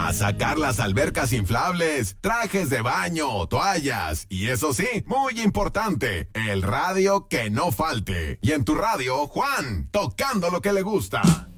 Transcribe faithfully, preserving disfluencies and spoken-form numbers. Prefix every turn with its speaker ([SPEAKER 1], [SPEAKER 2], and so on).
[SPEAKER 1] a sacar las albercas inflables, trajes de baño, toallas y eso sí, muy importante, el radio que no falte. Y en tu radio, Juan, tocando lo que le gusta.